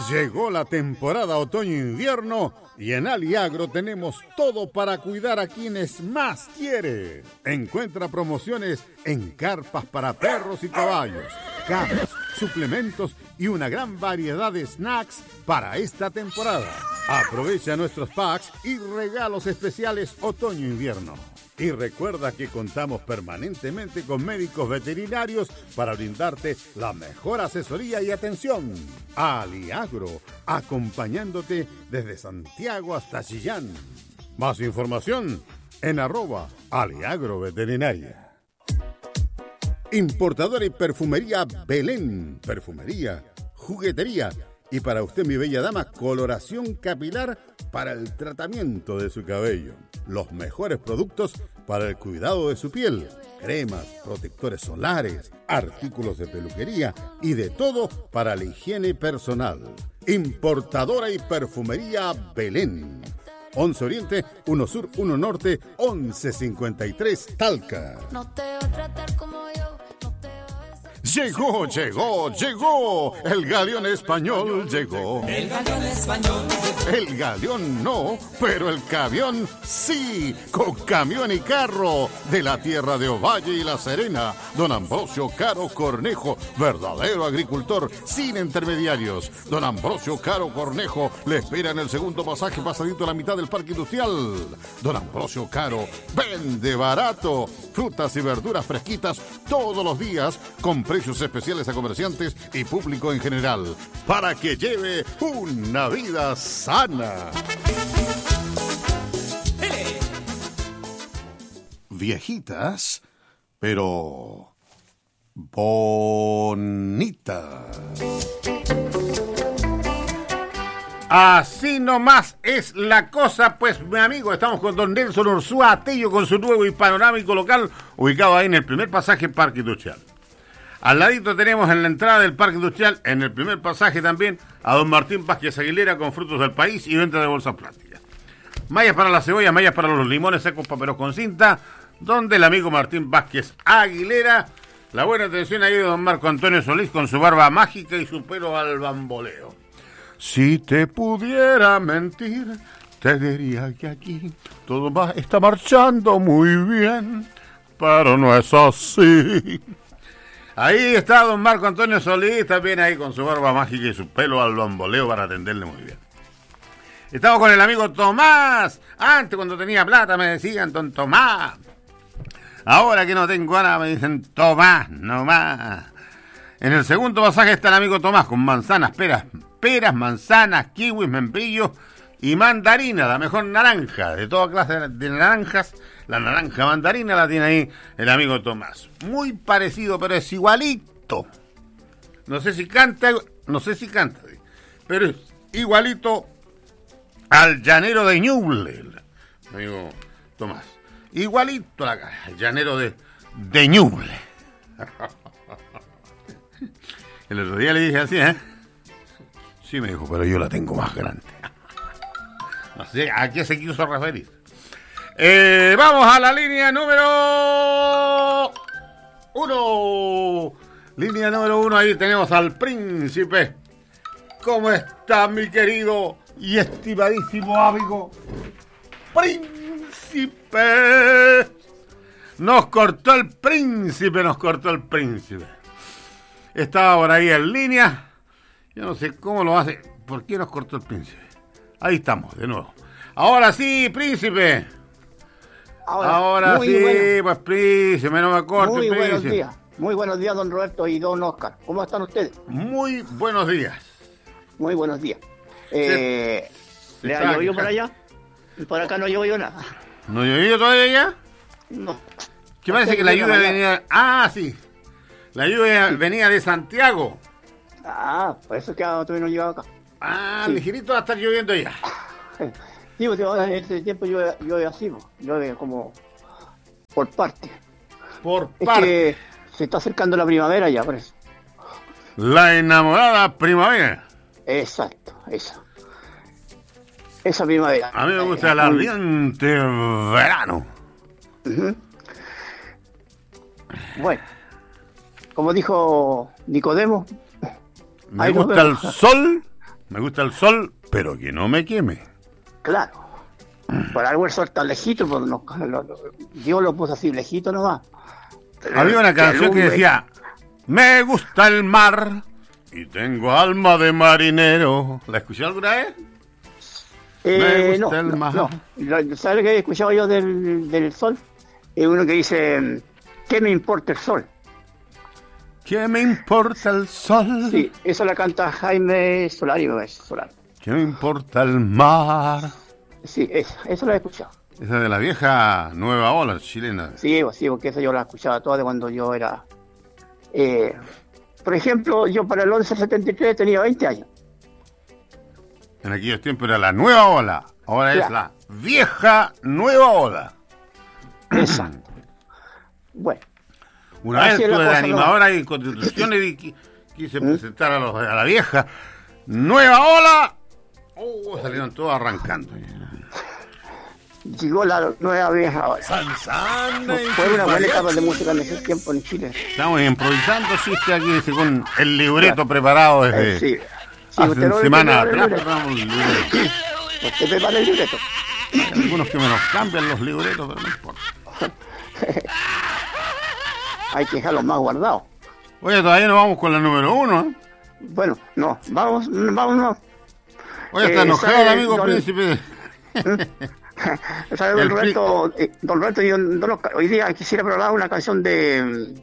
Llegó la temporada otoño-invierno y en Aliagro tenemos todo para cuidar a quienes más quiere. Encuentra promociones en carpas para perros y caballos, camas, suplementos y una gran variedad de snacks para esta temporada. Aprovecha nuestros packs y regalos especiales otoño-invierno. Y recuerda que contamos permanentemente con médicos veterinarios para brindarte la mejor asesoría y atención. Aliagro, acompañándote desde Santiago hasta Chillán. Más información en @aliagroveterinaria. Importadora y perfumería Belén. Perfumería, juguetería y para usted, mi bella dama, coloración capilar para el tratamiento de su cabello. Los mejores productos para el cuidado de su piel. Cremas, protectores solares, artículos de peluquería y de todo para la higiene personal. Importadora y perfumería Belén. 11 Oriente, 1 Sur, 1 Norte, 1153 Talca. No te voy a tratar como yo. Llegó, el galeón español llegó. El galeón español. El galeón no, pero el camión sí, con camión y carro, de la tierra de Ovalle y La Serena. Don Ambrosio Caro Cornejo, verdadero agricultor, sin intermediarios. Don Ambrosio Caro Cornejo le espera en el segundo pasaje pasadito a la mitad del parque industrial. Don Ambrosio Caro vende barato, frutas y verduras fresquitas todos los días, con precios especiales a comerciantes y público en general, para que lleve una vida sana. Viejitas, pero bonitas. Así nomás es la cosa, pues, mi amigo. Estamos con don Nelson Ursúa Atello con su nuevo y panorámico local, ubicado ahí en el primer pasaje Parque Industrial. Al ladito tenemos en la entrada del Parque Industrial, en el primer pasaje también, a don Martín Vázquez Aguilera con frutos del país y venta de bolsas plásticas. Mallas para la cebolla, mallas para los limones secos, paperos con cinta, donde el amigo Martín Vázquez Aguilera. La buena atención ahí de don Marco Antonio Solís con su barba mágica y su pelo al bamboleo. Si te pudiera mentir, te diría que aquí todo está marchando muy bien, pero no es así. Ahí está don Marco Antonio Solís, también ahí con su barba mágica y su pelo al bamboleo para atenderle muy bien. Estamos con el amigo Tomás. Antes, cuando tenía plata, me decían don Tomás. Ahora que no tengo nada, me dicen Tomás, no más. En el segundo pasaje está el amigo Tomás con manzanas, peras, manzanas, kiwis, membrillos y mandarina, la mejor naranja de toda clase de naranjas. La naranja mandarina la tiene ahí el amigo Tomás. Muy parecido, pero es igualito. No sé si canta, pero es igualito al llanero de Ñuble, amigo Tomás. Igualito al llanero de Ñuble. El otro día le dije así, ¿eh? Sí, me dijo, pero yo la tengo más grande. No sé a qué se quiso referir. Vamos a la línea número 1. Línea número 1, ahí tenemos al príncipe. ¿Cómo está, mi querido y estimadísimo amigo? Príncipe. Nos cortó el príncipe. Estaba por ahí en línea. Yo no sé cómo lo hace. ¿Por qué nos cortó el príncipe? Ahí estamos, de nuevo. Ahora sí, príncipe. Ahora sí, bueno. Pues príncipe, no me corte, muy príncipe. Buenos días. Muy buenos días, don Roberto y don Oscar. ¿Cómo están ustedes? Muy buenos días. Muy buenos días. ¿Le ha llovido por allá? Por acá no llovió nada. ¿No ha llovido todavía ya? No. ¿Qué parece que la lluvia venía? Ah, sí. La lluvia venía de Santiago. Ah, por eso es que todavía no llegaba acá. Ah, sí. Ligerito va a estar lloviendo ya. Sí, porque ahora en este tiempo llueve así, llueve como por parte. Es que se está acercando la primavera ya, por eso. La enamorada primavera. Exacto, esa primavera. A mí me gusta el ardiente verano. Uh-huh. Bueno, como dijo Nicodemo, me gusta el sol, Me gusta el sol, pero que no me queme. Claro. Por algo el sol está lejito, pues Dios lo puso así, lejito nomás. Había una canción que decía: me gusta el mar y tengo alma de marinero. ¿La escuché alguna vez? Me gusta el mar. No. ¿Sabes lo que he escuchado yo del sol? Es uno que dice: ¿qué me importa el sol? ¿Qué me importa el sol? Sí, eso la canta Jaime Solari, ¿no es? Solar. ¿Qué me importa el mar? Sí, eso lo he escuchado. Esa de la vieja nueva ola chilena. Sí, porque eso yo la escuchaba toda de cuando yo era... por ejemplo, yo para el 1173 tenía 20 años. En aquellos tiempos era la nueva ola, ahora es la vieja nueva ola. Exacto. Bueno. Una vez estuve de animadora y en Constitución y quise presentar a la vieja nueva ola. Salieron todos arrancando. Llegó la nueva vieja ola. Fue una buena etapa de música en ese tiempo en Chile. Estamos improvisando, sí, aquí con el libreto preparado desde hace una semana atrás. ¿Usted prepara el libreto? Hay algunos que me nos cambian los libretos, pero no importa. Hay que dejarlos más guardados. Oye, todavía no vamos con la número 1, ¿eh? Bueno, no, vamos. Oye, está enojado el amigo príncipe. ¿Sabe, don Roberto, hoy día quisiera probar una canción de...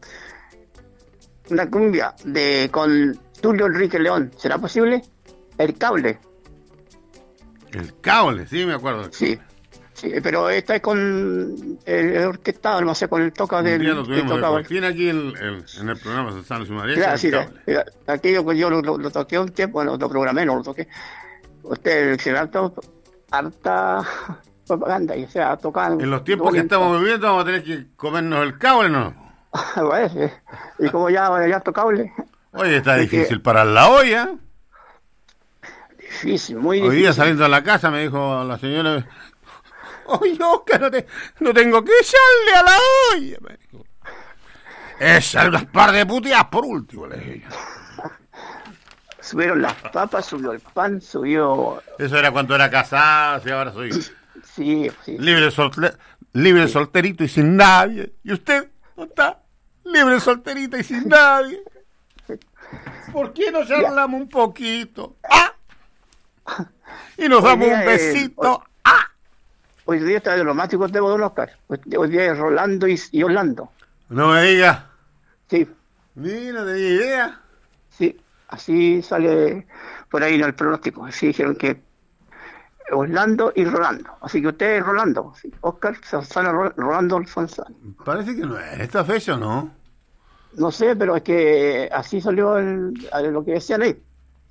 una cumbia con Tulio Enrique León. ¿Será posible? El cable. El cable, sí, me acuerdo. Sí, pero esta es con el orquestado, no sé, con el toca del... Tiene aquí en el programa Sano y María. Claro, sí, aquello que yo lo toqué un tiempo, bueno, lo programé, no lo toqué. Usted se harta propaganda, y o sea, tocando. En los tiempos que estamos viviendo vamos a tener que comernos el cable, ¿no? Bueno, y como ya tocable. Oye, está difícil parar la olla. Difícil, muy difícil. Hoy día saliendo a la casa me dijo la señora: oye, Oscar, no tengo que echarle a la olla. Me dijo: esa unas par de puteadas por último, le dije. Subieron las papas, subió el pan, subió... Eso era cuando era casada, y ahora soy... Sí. Libre, solterito y sin nadie. ¿Y usted no está? Libre, solterita y sin nadie. ¿Por qué no charlamos un poquito? Y nos damos un besito. Hoy día está de romántico de don Oscar. Hoy día es Rolando y Orlando. No me diga. Sí. Mira, no tenía idea. Sí. Así sale por ahí en el pronóstico. Así dijeron que Orlando y Rolando. Así que usted es Rolando. ¿Sí? Oscar Sanzana, Rolando Sanzana. Parece que no es esta fecha, ¿no? No sé, pero es que así salió lo que decían ahí.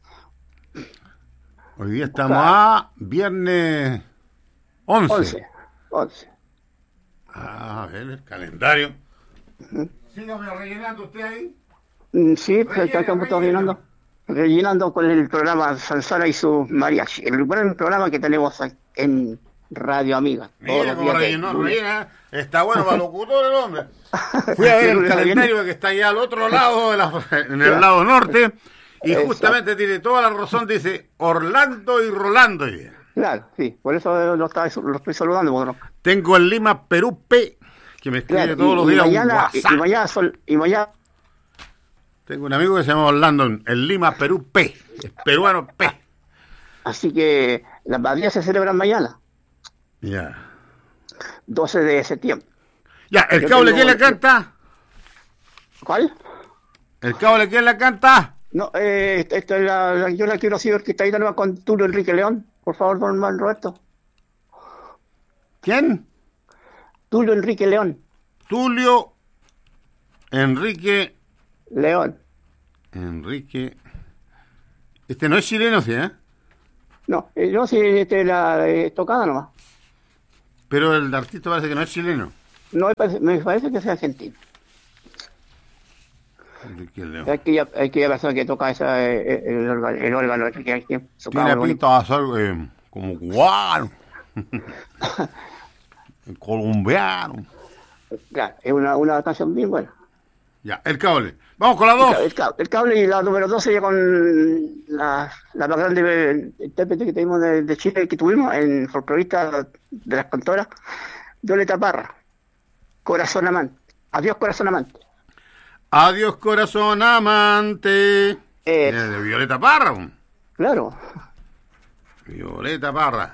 Hoy día estamos a viernes 11. A ver, el calendario. Sígame rellenando usted ahí. Sí, estamos rellenando con el programa Sanzana y su mariachi, el buen programa que tenemos en Radio Amiga. Mira cómo rellena, está bueno para locutor el hombre. Fui a ver el calendario que está allá al otro lado, en el lado norte, y justamente tiene toda la razón, dice Orlando y Rolando. Claro, sí, por eso lo estoy saludando. Bueno. Tengo en Lima, Perú P, que me escribe todos los días un WhatsApp. Y mañana tengo un amigo que se llama Orlando, en Lima, Perú P, es peruano P. Así que las badías se celebran mañana. Ya. 12 de septiembre. Ya, ¿el cable quién la canta? ¿Cuál? ¿El cable quién la canta? No, esto es yo la quiero así orquestadita nueva con Tulio Enrique León. Por favor, don Roberto. ¿Quién? Tulio Enrique León. Tulio Enrique León. Enrique. Este no es chileno, ¿sí? No, yo sí, la tocada nomás. Pero el artista parece que no es chileno. No, me parece que sea argentino. Enrique León. Hay que persona que toca el órgano que hay que tiene pinta de ser como cubano. Colombiano. Claro, es una canción bien buena. Ya, el cable. Vamos con la 2. El cable y la número 12 ya con la más grande intérprete que tuvimos de Chile, que tuvimos en folclorista de las cantoras, Violeta Parra, Corazón Amante. Adiós, Corazón Amante. Adiós, corazón amante. De Violeta Parra. Claro. Violeta Parra.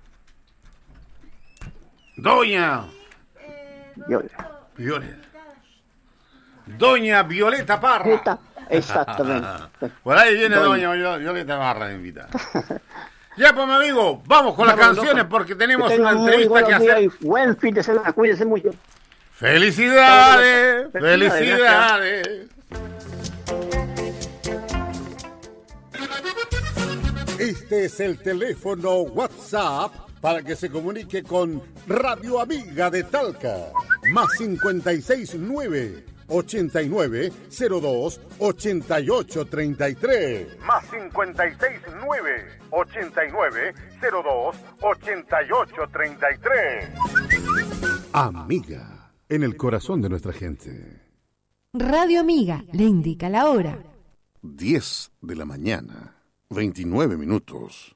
Doña Violeta. Doña Violeta Parra. Exactamente. Por ahí viene Doña Violeta Parra invitada. Ya, pues, mi amigo, vamos con las canciones porque tenemos una entrevista que hacer. Buen fin de semana, cuídense mucho. ¡Felicidades! ¡Felicidades! Este es el teléfono WhatsApp para que se comunique con Radio Amiga de Talca. Más 569 8902 8833. Más 569 8902 8833. Amiga, en el corazón de nuestra gente. Radio Amiga le indica la hora. 10 de la mañana, 29 minutos.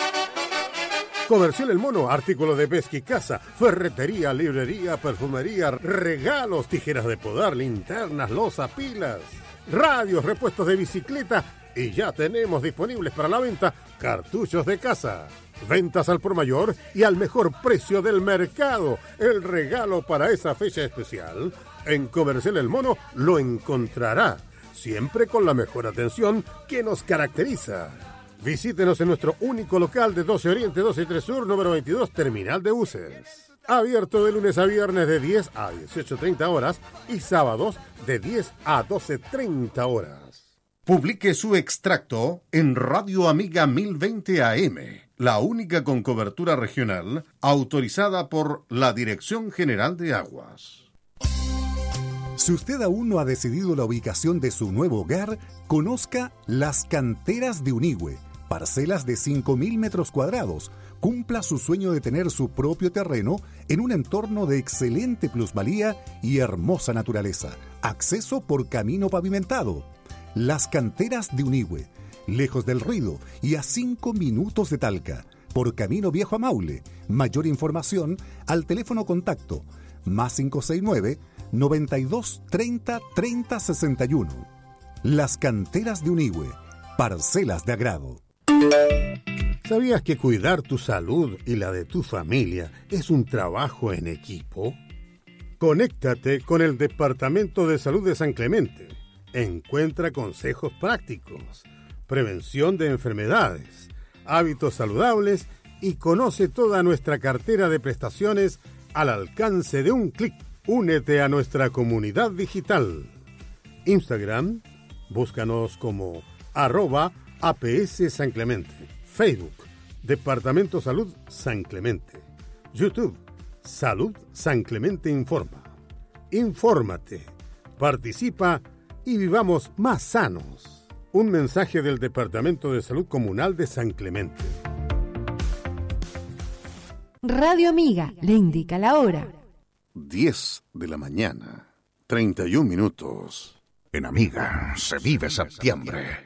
Comercial El Mono, artículo de pesca y caza, ferretería, librería, perfumería, regalos, tijeras de podar, linternas, loza, pilas, radios, repuestos de bicicleta y ya tenemos disponibles para la venta cartuchos de caza. Ventas al por mayor y al mejor precio del mercado. El regalo para esa fecha especial. En Comercial El Mono lo encontrará, siempre con la mejor atención que nos caracteriza. Visítenos en nuestro único local de 12 Oriente, 12 3 Sur, número 22, Terminal de Buses. Abierto de lunes a viernes de 10 a 18:30 horas y sábados de 10 a 12:30 horas. Publique su extracto en Radio Amiga 1020 AM, la única con cobertura regional autorizada por la Dirección General de Aguas. Si usted aún no ha decidido la ubicación de su nuevo hogar, conozca Las Canteras de Unigüe, parcelas de 5.000 metros cuadrados. Cumpla su sueño de tener su propio terreno en un entorno de excelente plusvalía y hermosa naturaleza. Acceso por camino pavimentado. Las Canteras de Unigüe, lejos del ruido y a 5 minutos de Talca, por Camino Viejo a Maule. Mayor información al teléfono contacto más 569 92 30 30 61. Las Canteras de Unigüe, parcelas de agrado. ¿Sabías que cuidar tu salud y la de tu familia es un trabajo en equipo? Conéctate con el Departamento de Salud de San Clemente. Encuentra consejos prácticos, prevención de enfermedades, hábitos saludables y conoce toda nuestra cartera de prestaciones al alcance de un clic. Únete a nuestra comunidad digital. Instagram, búscanos como @APS San Clemente. Facebook, Departamento Salud San Clemente. YouTube, Salud San Clemente Informa. Infórmate, participa y vivamos más sanos. Un mensaje del Departamento de Salud Comunal de San Clemente. Radio Amiga le indica la hora. 10 de la mañana, 31 minutos. En Amiga se vive septiembre.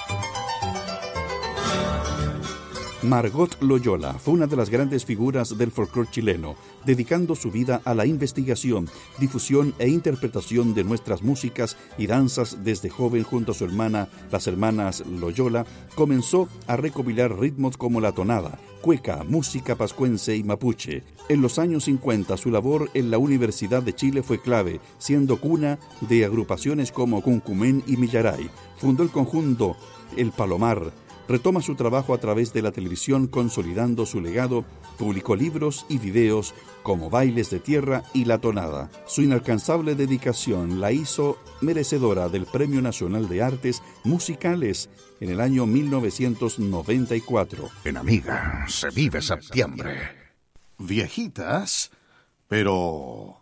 Margot Loyola fue una de las grandes figuras del folclore chileno, dedicando su vida a la investigación, difusión e interpretación de nuestras músicas y danzas. Desde joven, junto a su hermana, las hermanas Loyola, comenzó a recopilar ritmos como la tonada, cueca, música pascuense y mapuche. En los años 50, su labor en la Universidad de Chile fue clave, siendo cuna de agrupaciones como Cuncumén y Millaray. Fundó el conjunto El Palomar. Retoma su trabajo a través de la televisión, consolidando su legado. Publicó libros y videos como Bailes de Tierra y La Tonada. Su inalcanzable dedicación la hizo merecedora del Premio Nacional de Artes Musicales en el año 1994. En Amiga se vive septiembre. Viejitas, pero